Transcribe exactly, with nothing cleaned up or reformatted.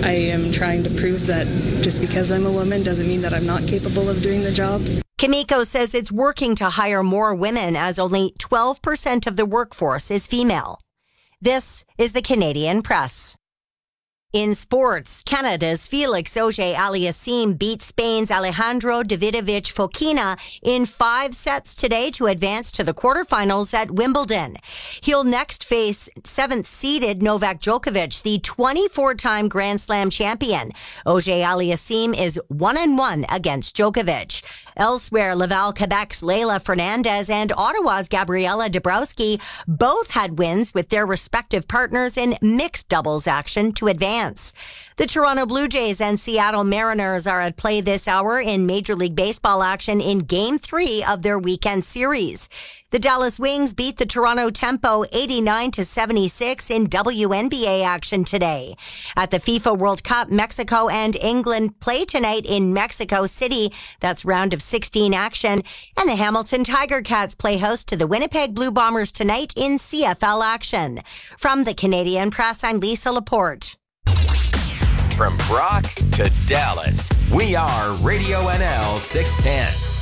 I am trying to prove that just because I'm a woman doesn't mean that I'm not capable of doing the job. Kimiko says it's working to hire more women as only twelve percent of the workforce is female. This is the Canadian Press. In sports, Canada's Felix Auger-Aliassime beat Spain's Alejandro Davidovich Fokina in five sets today to advance to the quarterfinals at Wimbledon. He'll next face seventh-seeded Novak Djokovic, the twenty-four-time Grand Slam champion. Auger-Aliassime is one and one against Djokovic. Elsewhere, Laval, Quebec's Leila Fernandez and Ottawa's Gabriela Dabrowski both had wins with their respective partners in mixed doubles action to advance. The Toronto Blue Jays and Seattle Mariners are at play this hour in Major League Baseball action in Game three of their weekend series. The Dallas Wings beat the Toronto Tempo eighty-nine to seventy-six in W N B A action today. At the FIFA World Cup, Mexico and England play tonight in Mexico City. That's round of sixteen action. And the Hamilton Tiger Cats play host to the Winnipeg Blue Bombers tonight in C F L action. From the Canadian Press, I'm Lisa Laporte. From Brock to Dallas, we are Radio N L six ten.